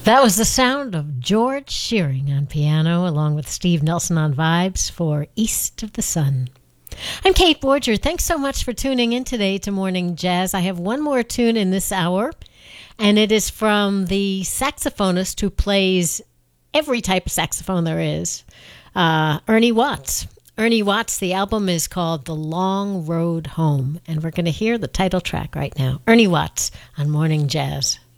That was the sound of George Shearing on piano, along with Steve Nelson on vibes for East of the Sun. I'm Kate Borger. Thanks so much for tuning in today to Morning Jazz. I have one more tune in this hour, and it is from the saxophonist who plays every type of saxophone there is, Ernie Watts. Ernie Watts, the album is called The Long Road Home, and we're going to hear the title track right now. Ernie Watts on Morning Jazz.